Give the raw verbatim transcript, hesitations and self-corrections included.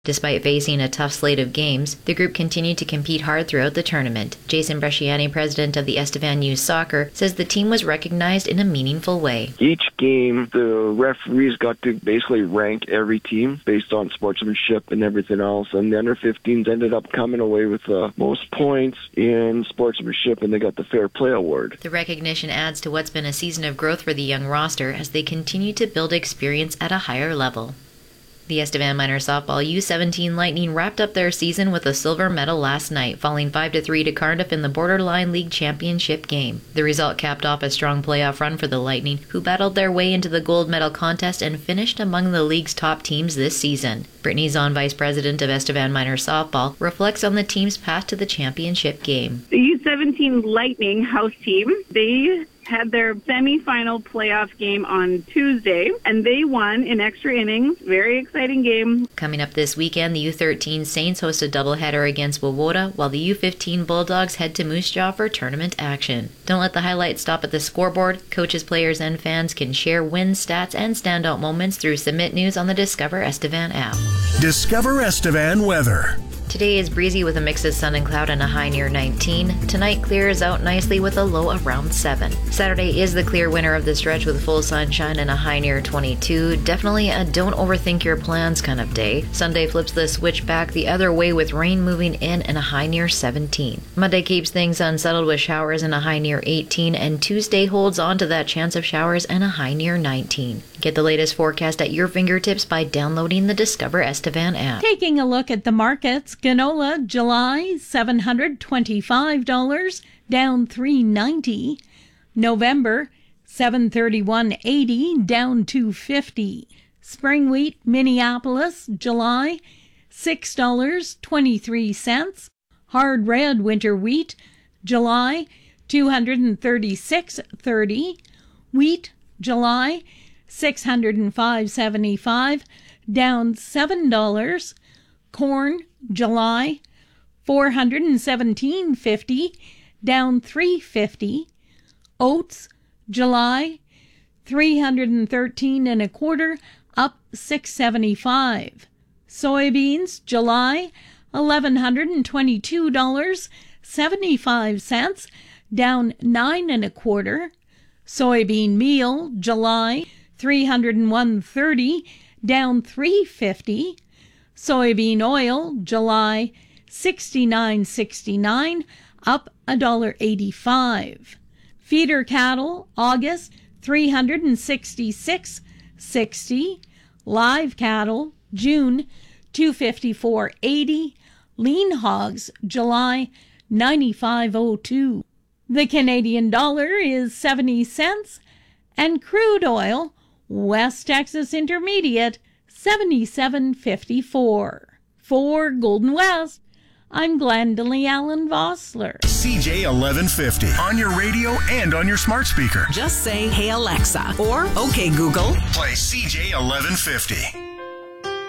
Despite facing a tough slate of games, the group continued to compete hard throughout the tournament. Jason Bresciani, president of the Estevan Youth Soccer, says the team was recognized in a meaningful way. Each game, the referees got to basically rank every team based on sportsmanship and everything else, and the under fifteens ended up coming away with the most points in sportsmanship, and they got the Fair Play Award. The recognition adds to what's been a season of growth for the young roster as they continue to build experience at a higher level. The Estevan Minor Softball U seventeen Lightning wrapped up their season with a silver medal last night, falling five to three to Cardiff in the Borderline League Championship game. The result capped off a strong playoff run for the Lightning, who battled their way into the gold medal contest and finished among the league's top teams this season. Brittany Zahn, vice president of Estevan Minor Softball, reflects on the team's path to the championship game. The U seventeen Lightning house team, they had their semifinal playoff game on Tuesday, and they won in extra innings. Very exciting game. Coming up this weekend, the U thirteen Saints host a doubleheader against Wawota, while the U fifteen Bulldogs head to Moose Jaw for tournament action. Don't let the highlights stop at the scoreboard. Coaches, players, and fans can share wins, stats, and standout moments through Submit News on the Discover Estevan app. Discover Estevan weather. Today is breezy with a mix of sun and cloud and a high near nineteen. Tonight clears out nicely with a low around seven. Saturday is the clear winner of the stretch with full sunshine and a high near twenty-two. Definitely a don't overthink your plans kind of day. Sunday flips the switch back the other way with rain moving in and a high near seventeen. Monday keeps things unsettled with showers and a high near eighteen, and Tuesday holds on to that chance of showers and a high near nineteen. Get the latest forecast at your fingertips by downloading the Discover Estevan app. Taking a look at the markets, canola July seven hundred twenty-five dollars, down three ninety. November seven thirty-one eighty, down two fifty. Spring wheat Minneapolis July six dollars twenty-three cents. Hard red winter wheat July two hundred thirty-six thirty. Wheat July six hundred five seventy-five, down seven dollars. Corn July four hundred seventeen fifty, down three fifty. Oats July three hundred thirteen and a quarter, up six seventy-five. Soybeans July eleven hundred twenty-two dollars seventy-five cents, down nine and a quarter. Soybean meal July three hundred one thirty, down three fifty. Soybean oil July sixty-nine sixty-nine, up one dollar eighty-five. Feeder cattle August three hundred sixty-six sixty. Live cattle June two fifty-four eighty. Lean hogs July ninety-five oh two. The Canadian dollar is seventy cents, and crude oil West Texas Intermediate seventy-seven fifty-four. For Golden West, I'm Glendalee Allen Vossler. C J eleven fifty on your radio and on your smart speaker. Just say, "Hey Alexa," or "Okay Google." Play C J eleven fifty.